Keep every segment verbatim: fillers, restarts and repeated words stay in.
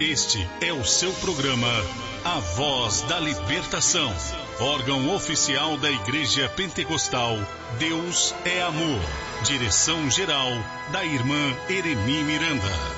Este é o seu programa A Voz da Libertação, órgão oficial da Igreja Pentecostal Deus é Amor. Direção-geral da irmã Eremi Miranda.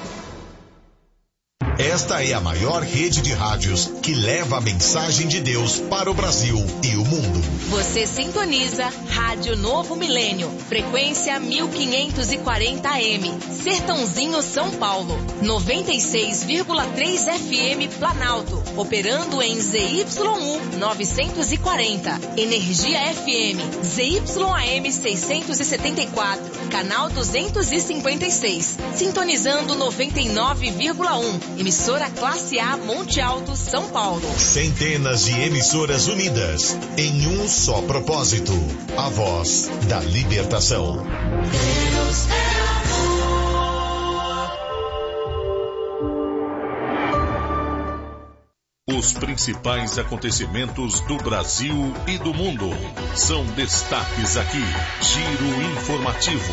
Esta é a maior rede de rádios que leva a mensagem de Deus para o Brasil e o mundo. Você sintoniza Rádio Novo Milênio, frequência mil quinhentos e quarenta A M, Sertãozinho, São Paulo, noventa e seis vírgula três F M Planalto, operando em Z Y U novecentos e quarenta, Energia F M, Z Y A M seiscentos e setenta e quatro, canal duzentos e cinquenta e seis, sintonizando noventa e nove vírgula um, emissora Classe A Monte Alto, São Paulo. Centenas de emissoras unidas em um só propósito: a voz da libertação. Deus é amor. Os principais acontecimentos do Brasil e do mundo são destaques aqui. Giro informativo.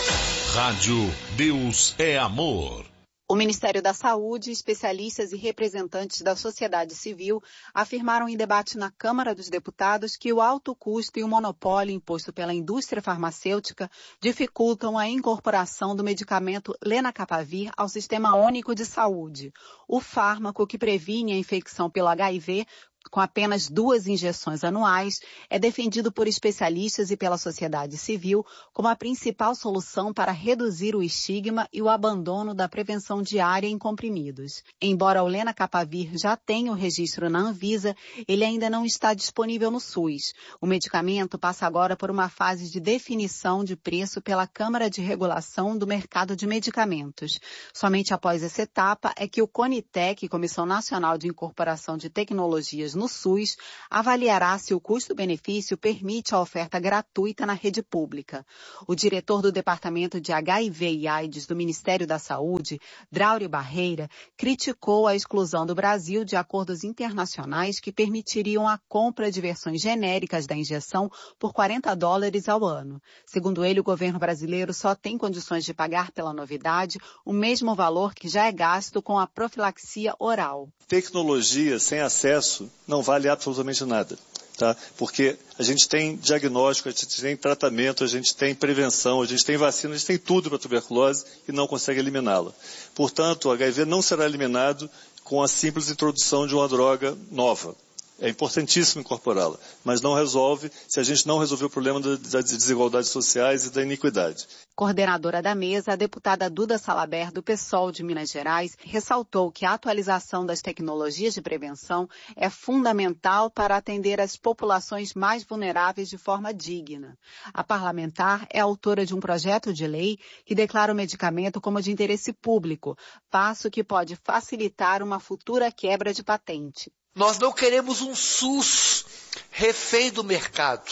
Rádio Deus é Amor. O Ministério da Saúde, especialistas e representantes da sociedade civil afirmaram em debate na Câmara dos Deputados que o alto custo e o monopólio imposto pela indústria farmacêutica dificultam a incorporação do medicamento Lenacapavir ao Sistema Único de Saúde. O fármaco que previne a infecção pelo H I V com apenas duas injeções anuais, é defendido por especialistas e pela sociedade civil como a principal solução para reduzir o estigma e o abandono da prevenção diária em comprimidos. Embora o Lenacapavir já tenha o registro na Anvisa, ele ainda não está disponível no SUS. O medicamento passa agora por uma fase de definição de preço pela Câmara de Regulação do Mercado de Medicamentos. Somente após essa etapa é que o CONITEC, Comissão Nacional de Incorporação de Tecnologias no SUS, avaliará se o custo-benefício permite a oferta gratuita na rede pública. O diretor do Departamento de H I V e AIDS do Ministério da Saúde, Drauri Barreira, criticou a exclusão do Brasil de acordos internacionais que permitiriam a compra de versões genéricas da injeção por quarenta dólares ao ano. Segundo ele, o governo brasileiro só tem condições de pagar pela novidade o mesmo valor que já é gasto com a profilaxia oral. Tecnologia sem acesso não vale absolutamente nada, tá? Porque a gente tem diagnóstico, a gente tem tratamento, a gente tem prevenção, a gente tem vacina, a gente tem tudo para a tuberculose e não consegue eliminá-la. Portanto, o H I V não será eliminado com a simples introdução de uma droga nova. É importantíssimo incorporá-la, mas não resolve se a gente não resolver o problema das desigualdades sociais e da iniquidade. Coordenadora da mesa, a deputada Duda Salaber, do PSOL de Minas Gerais, ressaltou que a atualização das tecnologias de prevenção é fundamental para atender as populações mais vulneráveis de forma digna. A parlamentar é autora de um projeto de lei que declara o medicamento como de interesse público, passo que pode facilitar uma futura quebra de patente. Nós não queremos um SUS refém do mercado.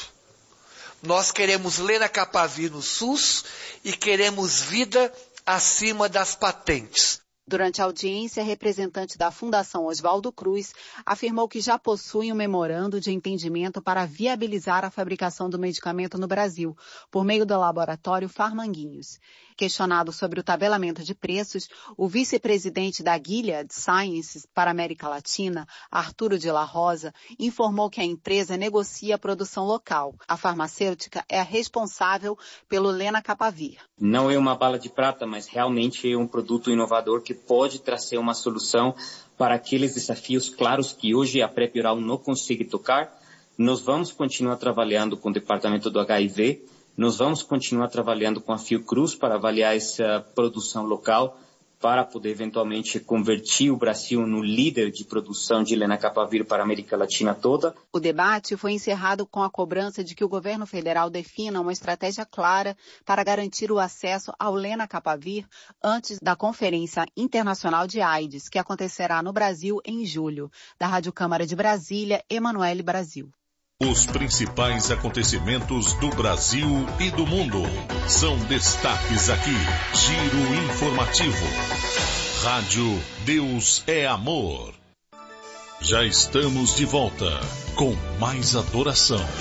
Nós queremos Lenacapavir no SUS e queremos vida acima das patentes. Durante a audiência, representante da Fundação Oswaldo Cruz afirmou que já possui um memorando de entendimento para viabilizar a fabricação do medicamento no Brasil, por meio do laboratório Farmanguinhos. Questionado sobre o tabelamento de preços, o vice-presidente da Gilead Sciences para a América Latina, Arturo de la Rosa, informou que a empresa negocia a produção local. A farmacêutica é a responsável pelo Lenacapavir. Não é uma bala de prata, mas realmente é um produto inovador que pode trazer uma solução para aqueles desafios claros que hoje a PrEP-Oral não consegue tocar. Nós vamos continuar trabalhando com o departamento do H I V, nós vamos continuar trabalhando com a Fiocruz para avaliar essa produção local, para poder eventualmente converter o Brasil no líder de produção de Lenacapavir para a América Latina toda. O debate foi encerrado com a cobrança de que o governo federal defina uma estratégia clara para garantir o acesso ao Lenacapavir antes da Conferência Internacional de AIDS, que acontecerá no Brasil em julho. Da Rádio Câmara de Brasília, Emanuele Brasil. Os principais acontecimentos do Brasil e do mundo são destaques aqui. Giro informativo. Rádio Deus é Amor. Já estamos de volta com mais adoração.